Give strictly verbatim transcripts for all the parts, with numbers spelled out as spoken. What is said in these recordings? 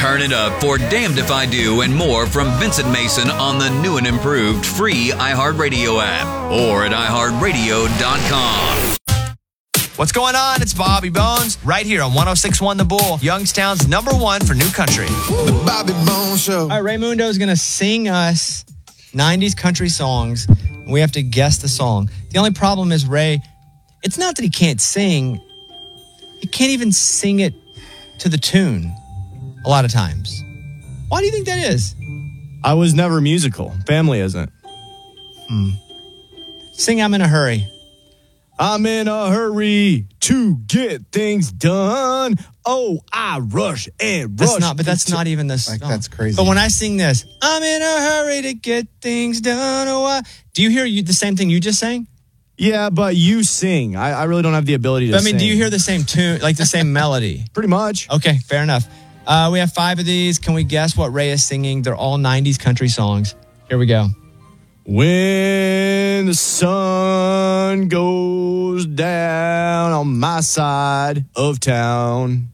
turn it up for Damned If I Do and more from Vincent Mason on the new and improved free iHeartRadio app or at i heart radio dot com. What's going on? It's Bobby Bones right here on one oh six point one The Bull, Youngstown's number one for new country. The Bobby Bones Show. All right, Raymundo is going to sing us nineties country songs. And we have to guess the song. The only problem is, Ray, it's not that he can't sing. He can't even sing it to the tune a lot of times. Why do you think that is? I was never musical. Family isn't. Hmm. Sing I'm in a Hurry. I'm in a hurry to get things done. Oh, I rush and rush. That's not, but that's not even the song. Like, that's crazy. But when I sing this, I'm in a hurry to get things done. Oh, I, do you hear you, the same thing you just sang? Yeah, but you sing. I, I really don't have the ability to But, I mean, sing. do you hear the same tune, like the same melody? Pretty much. Okay, fair enough. Uh, we have five of these. Can we guess what Ray is singing? They're all nineties country songs. Here we go. When the sun goes down on my side of town.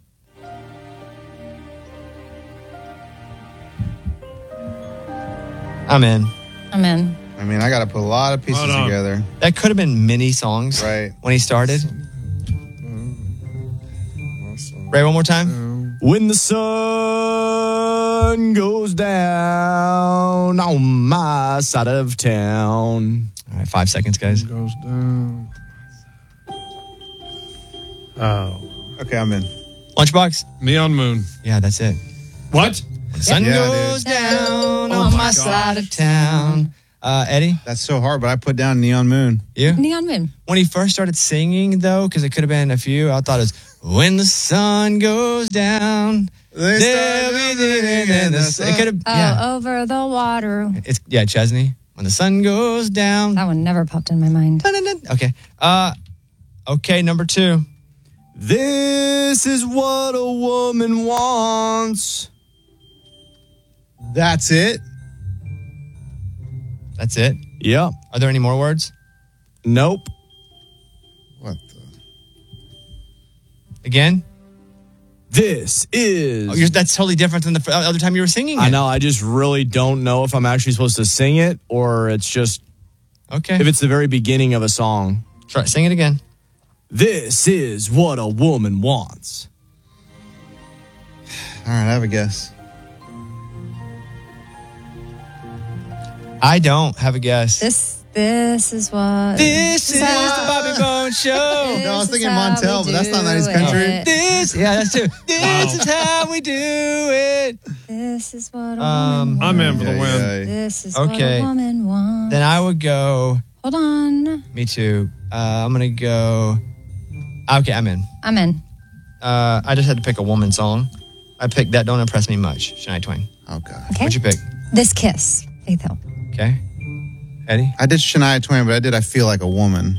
I'm in. I'm in. I mean, I got to put a lot of pieces together. That could have been mini songs Right. when he started. Ray, one more time. When the sun goes down on my side of town. All right, five seconds, guys. Goes down. Oh. Okay, I'm in. Lunchbox? Neon Moon. Yeah, that's it. What? The sun Yeah, goes dude. down Oh on my my side of town. Uh, Eddie? That's so hard, but I put down Neon Moon. You? Neon Moon. When he first started singing, though, because it could have been a few, I thought it was, when the sun goes down, They there'll start be living in the sun. It could have, Oh, yeah. over the water. It's, yeah, Chesney. When the sun goes down. That one never popped in my mind. Okay. Uh, okay, number two. This is what a woman wants. That's it? That's it? Yep. Are there any more words? Nope. What the? Again? This is. Oh, you're, that's totally different than the f- other time you were singing it. I know. I just really don't know if I'm actually supposed to sing it or it's just. Okay. If it's the very beginning of a song. Try, sing it again. This is what a woman wants. All right, I have a guess. I don't have a guess. This this is what. This is the Bobby Bones Show. No, I was This thinking is how Montel, we but that's not do nineties country. it. This, yeah, that's too. This is how we do it. This is what a Um, woman I'm in wants. for the Yeah, win. yeah. This is Okay. what a woman wants. Then I would go. Hold on. Me too. Uh, I'm gonna go. Okay, I'm in. I'm in. Uh, I just had to pick a woman song. I picked That Don't Impress Me Much, Shania Twain. Oh, God. Okay. What'd you pick? This Kiss, Faith Hill. Okay. Eddie? I did Shania Twain, but I did I Feel Like a Woman.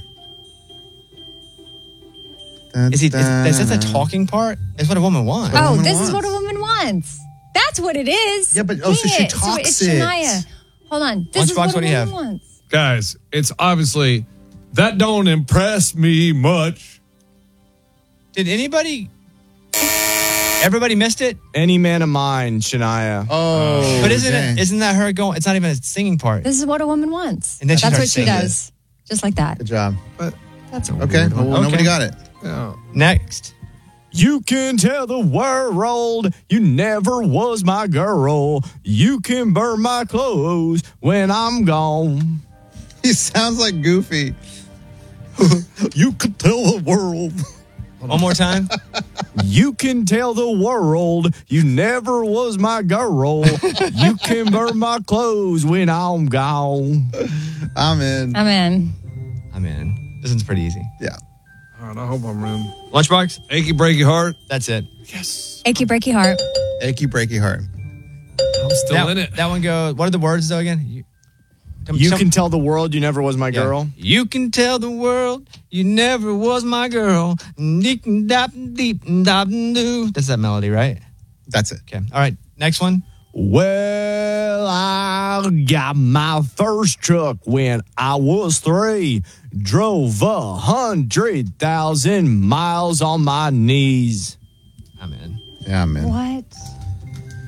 Is he? Is, is that the talking part? It's what a woman wants. Oh, woman this is wants. what a woman wants. That's what it is. Yeah, but- oh, so Dang she it. talks it's it. Shania. Hold on. This is Lunchbox, what, what a do you woman have? wants. Guys, it's obviously that don't impress me much. Did anybody? Everybody missed it. Any Man of Mine, Shania. Oh, But isn't dang. it? Isn't that her going? It's not even a singing part. This is what a woman wants. And then she That's starts what she singing. does. Just like that. Good job. That's a Okay, weird one. well, nobody Okay. got it. Yeah. Next. You can tell the world you never was my girl. You can burn my clothes when I'm gone. He sounds like Goofy. You can tell the world. One more time. You can tell the world you never was my girl. You can burn my clothes when I'm gone. I'm in. I'm in. I'm in. This one's pretty easy. Yeah. All right, I hope I'm in. Lunchbox. Achy breaky heart. That's it. Yes. Achy breaky heart. Achy breaky heart. I'm still that, in it. That one goes. What are the words though again? You, You some- can tell the world you never was my yeah. girl. You can tell the world you never was my girl. Deep dop deep dop doo. That's that melody, right? That's it. Okay. All right. Next one. Well, I got my first truck when I was three. Drove a hundred thousand miles on my knees. I'm in. Yeah, I'm in. What?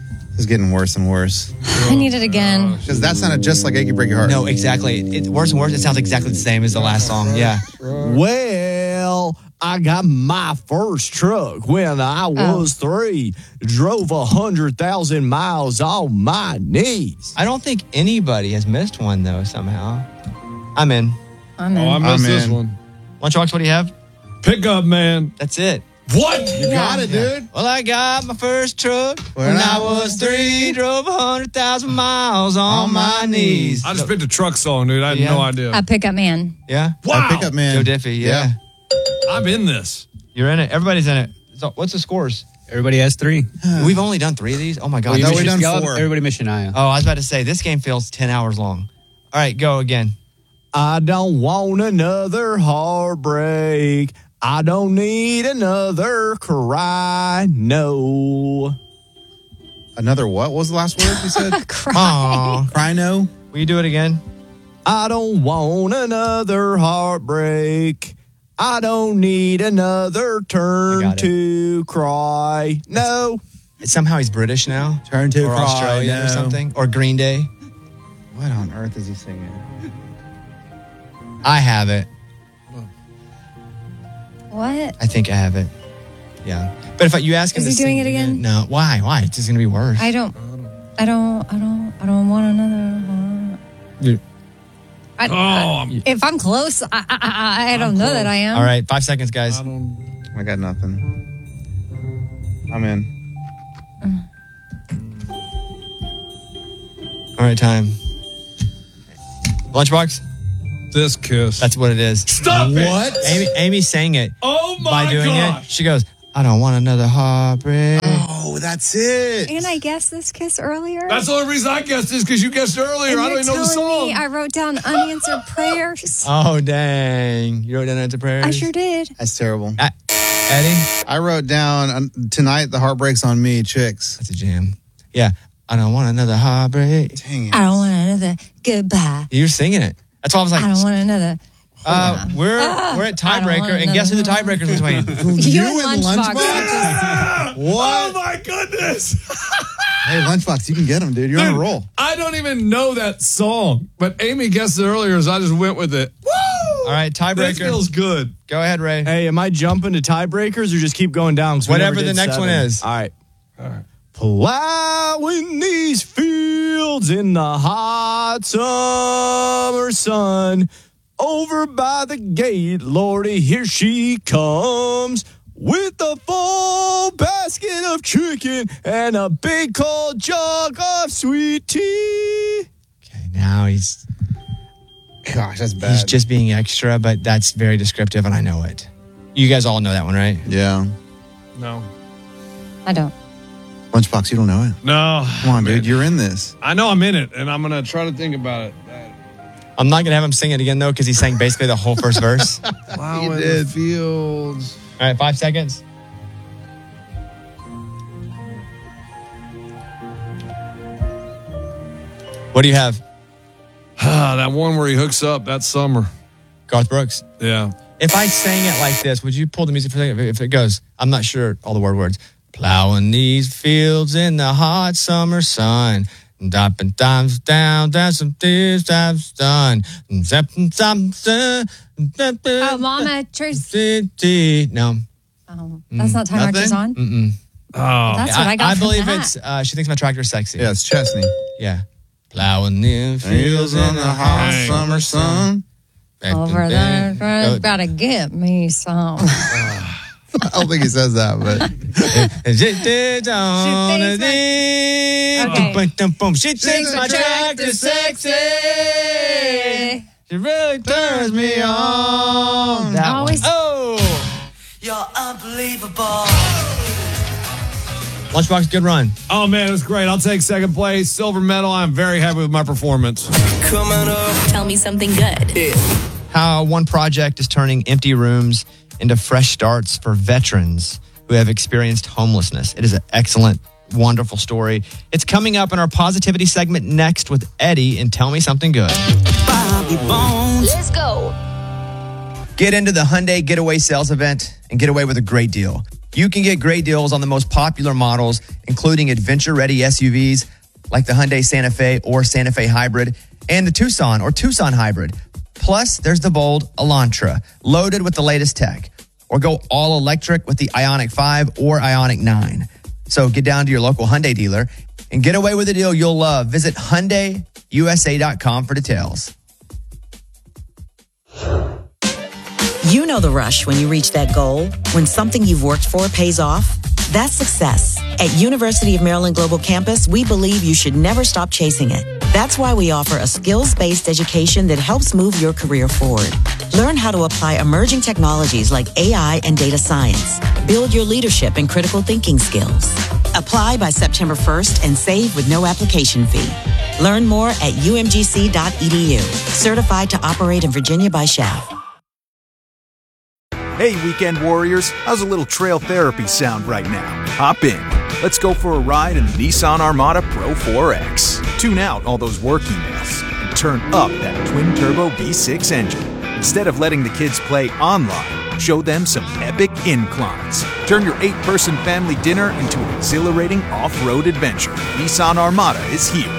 getting worse and worse. I need it again. Because that sounded just like Achy Breaky Heart. No, exactly. It's worse and worse. It sounds exactly the same as the last song. Yeah. Well, I got my first truck when I was three. Drove a hundred thousand miles on my knees. I don't think anybody has missed one, though, somehow. I'm in. I'm in. Oh, I missed I'm this in. one. Lunchbox, what do you have? Pickup man. That's it. What? You got it, dude. Well, I got my first truck when, When I I was was three. Drove a hundred thousand miles on my knees. I just picked a truck song, dude. I had Yeah. no idea. A pickup man. Yeah. Wow. Pickup man. Joe Diffie, yeah. I'm in this. You're in it. Everybody's in it. So what's the scores? Everybody has three. We've only done three of these? Oh, my God. Well, you That know, was- we've done Y'all- four. Everybody miss Shania. oh, I was about to say, this game feels ten hours long. All right, go again. I don't want another heartbreak. I don't need another cry. No. Another what? What was the last word you said? Aw. Cry no? Will you do it again? I don't want another heartbreak. I don't need another I turn got it. to cry. No. Somehow he's British now. Turn to or cry, Australian or no. something. Or Green Day. What on earth is he singing? I have it. What? I think I have it. Yeah. But if you ask him Is to he doing sing it again? No. Why? Why? It's just going to be worse. I don't. I don't. I don't. I don't want another. You- I, Oh, I- I'm- if I'm close, I, I, I, I don't know that I am. All right. Five seconds, guys. I don't. I got nothing. I'm in. All right, time. Lunchbox? This kiss. That's what it is. Stop it. What? Amy, Amy sang it Oh my by doing gosh. it. She goes, I don't want another heartbreak. Oh, that's it. And I guessed this kiss earlier. That's the only reason I guessed this because you guessed earlier. and I you're don't even know the telling song. me I wrote down unanswered prayers. Oh, dang. You wrote down answer prayers? I sure did. That's terrible. Uh, Eddie? I wrote down um, tonight the heartbreak's on me, chicks. That's a jam. Yeah. I don't want another heartbreak. Dang it. I don't want another goodbye. You're singing it. That's why I was like, I don't want another. uh, we're we're at I don't tiebreaker, want and guess who the another- tiebreaker's between? You, You and and Lunchbox. Lunchbox? Oh What? my goodness. Hey, Lunchbox, you can get him, dude. You're on a Dude, roll. I don't even know that song, but Amy guessed it earlier, so I just went with it. Woo! All right, This tiebreaker. feels good. Go ahead, Ray. Hey, am I jumping to tiebreakers or just keep going down? 'Cause we Whatever never the did next seven. one is. All right. All right. Plowing these fields in the hot summer sun. Over by the gate, Lordy, here she comes. With a full basket of chicken and a big cold jug of sweet tea. Okay, now he's Gosh, that's bad. he's just being extra, but that's very descriptive, and I know it. You guys all know that one, right? Yeah. No. I don't. Lunchbox, you don't know it. No. Come on, dude. You're in this. I know I'm in it, and I'm going to try to think about it. I'm not gonna have him sing it again though, because he sang basically the whole first verse. All Wow, You in did. the fields. right, five seconds. What do you have, Ah, that one where he hooks up that summer. Garth Brooks? Yeah. If I sang it like this, would you pull the music for a second? If it goes, I'm not sure all the word words. Plowing these fields in the hot summer sun. Dopping times down, down some thieves, times done. Oh, Mama Tracy. No. Oh, that's not Time Nothing? Marches On. Mm-mm. Oh. That's what I got. I from believe that. it's, uh, she thinks my tractor's sexy. Yeah, it's Chesney. Yeah. Plowing the Fields fields in the hot Dang. summer sun. over there. Gotta get me some. I don't think he says that, but She thinks my tractor's sexy. She really turns me on. That Always- one. Oh. You're unbelievable. Lunchbox, good run. Oh, man, it's great. I'll take second place. Silver medal. I'm very happy with my performance. Coming up. Tell me something good. How one project is turning empty rooms into fresh starts for veterans who have experienced homelessness. It is an excellent, wonderful story. It's coming up in our positivity segment next with Eddie and Tell Me Something Good. Let's go. Get into the Hyundai Getaway Sales Event and get away with a great deal. You can get great deals on the most popular models, including adventure-ready S U Vs like the Hyundai Santa Fe or Santa Fe Hybrid and the Tucson or Tucson Hybrid. Plus, there's the bold Elantra, loaded with the latest tech. Or go all electric with the Ioniq five or Ioniq nine. So get down to your local Hyundai dealer and get away with a deal you'll love. Visit Hyundai U S A dot com for details. You know the rush when you reach that goal, when something you've worked for pays off. That's success. At University of Maryland Global Campus, we believe you should never stop chasing it. That's why we offer a skills-based education that helps move your career forward. Learn how to apply emerging technologies like A I and data science. Build your leadership and critical thinking skills. Apply by September first and save with no application fee. Learn more at U M G C dot E D U. Certified to operate in Virginia by S H A F. Hey, weekend warriors, how's a little trail therapy sound right now? Hop in. Let's go for a ride in the Nissan Armada Pro four X. Tune out all those work emails and turn up that twin-turbo V six engine. Instead of letting the kids play online, show them some epic inclines. Turn your eight-person family dinner into an exhilarating off-road adventure. Nissan Armada is here.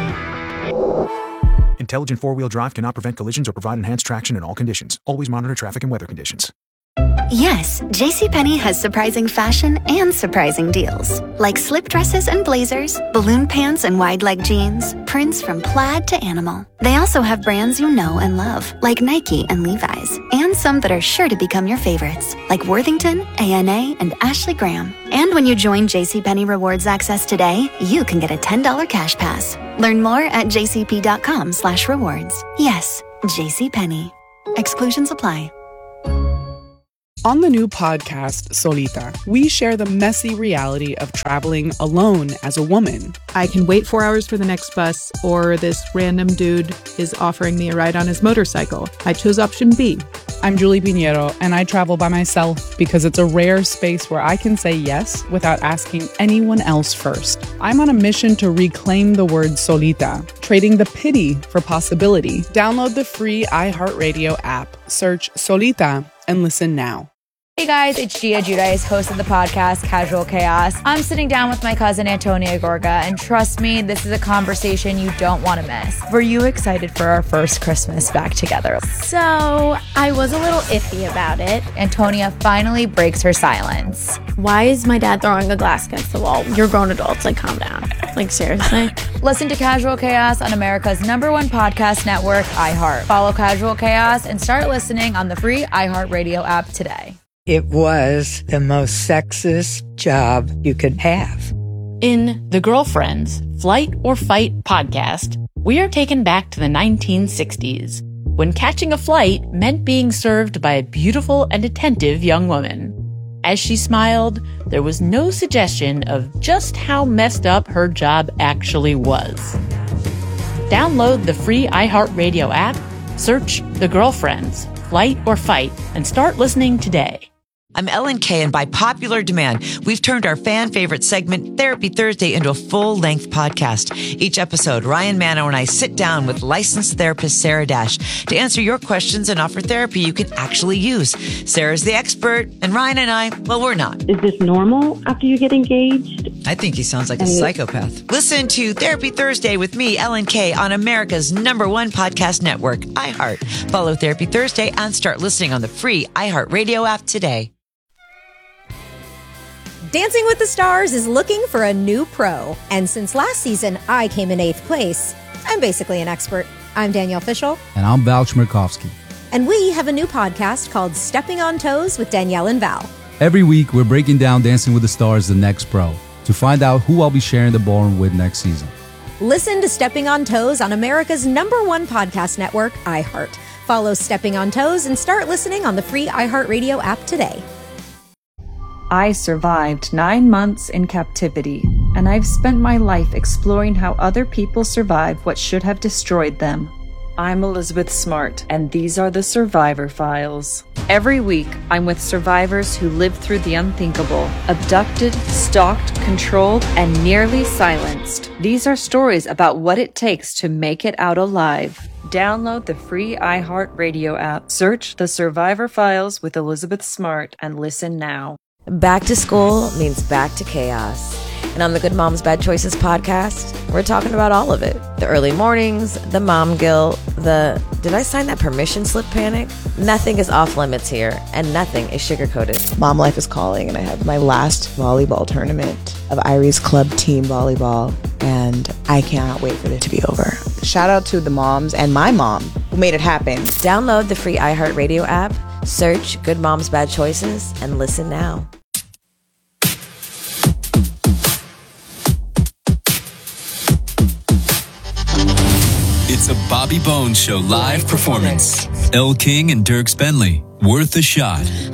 Intelligent four-wheel drive cannot prevent collisions or provide enhanced traction in all conditions. Always monitor traffic and weather conditions. Yes, JCPenney has surprising fashion and surprising deals. Like slip dresses and blazers, balloon pants and wide leg jeans, prints from plaid to animal. They also have brands you know and love, like Nike and Levi's, and some that are sure to become your favorites, like Worthington, A N A, and Ashley Graham. And when you join JCPenney Rewards Access today, you can get a ten dollars cash pass. Learn more at jcp.com slash rewards. Yes, JCPenney. Exclusions apply. On the new podcast, Solita, we share the messy reality of traveling alone as a woman. I can wait four hours for the next bus, or this random dude is offering me a ride on his motorcycle. I chose option B. I'm Julie Pinheiro, and I travel by myself because it's a rare space where I can say yes without asking anyone else first. I'm on a mission to reclaim the word solita, trading the pity for possibility. Download the free iHeartRadio app, search Solita, and listen now. Hey guys, it's Gia Giudice, host of the podcast Casual Chaos. I'm sitting down with my cousin Antonia Gorga, and trust me, this is a conversation you don't want to miss. Were you excited for our first Christmas back together? So, I was a little iffy about it. Antonia finally breaks her silence. Why is my dad throwing a glass against the wall? You're grown adults, like calm down. Like seriously? Listen to Casual Chaos on America's number one podcast network, iHeart. Follow Casual Chaos and start listening on the free iHeartRadio app today. It was the most sexist job you could have. In The Girlfriends, Flight or Fight podcast, we are taken back to the nineteen sixties, when catching a flight meant being served by a beautiful and attentive young woman. As she smiled, there was no suggestion of just how messed up her job actually was. Download the free iHeartRadio app, search The Girlfriends, Flight or Fight, and start listening today. I'm Ellen Kay, and by popular demand, we've turned our fan favorite segment, Therapy Thursday, into a full-length podcast. Each episode, Ryan Mano and I sit down with licensed therapist Sarah Dash to answer your questions and offer therapy you can actually use. Sarah's the expert, and Ryan and I, well, we're not. Is this normal after you get engaged? I think he sounds like a psychopath. Listen to Therapy Thursday with me, Ellen Kay, on America's number one podcast network, iHeart. Follow Therapy Thursday and start listening on the free iHeartRadio app today. Dancing with the Stars is looking for a new pro. And since last season, I came in eighth place. I'm basically an expert. I'm Danielle Fishel. And I'm Val Chmerkovskiy. And we have a new podcast called Stepping on Toes with Danielle and Val. Every week, we're breaking down Dancing with the Stars, the next pro, to find out who I'll be sharing the ballroom with next season. Listen to Stepping on Toes on America's number one podcast network, iHeart. Follow Stepping on Toes and start listening on the free iHeartRadio app today. I survived nine months in captivity, and I've spent my life exploring how other people survive what should have destroyed them. I'm Elizabeth Smart, and these are the Survivor Files. Every week, I'm with survivors who lived through the unthinkable, abducted, stalked, controlled, and nearly silenced. These are stories about what it takes to make it out alive. Download the free iHeartRadio app, search The Survivor Files with Elizabeth Smart, and listen now. Back to school means back to chaos. And on the Good Moms Bad Choices podcast, we're talking about all of it. The early mornings, the mom guilt, the did I sign that permission slip panic? Nothing is off limits here, and nothing is sugar-coated. Mom life is calling, and I have my last volleyball tournament of Irie's Club team volleyball, and I cannot wait for it to be over. Shout out to the moms and my mom who made it happen. Download the free iHeartRadio app, search Good Moms Bad Choices, and listen now. It's a Bobby Bones Show live performance. Elle King and Dierks Bentley, Worth a Shot.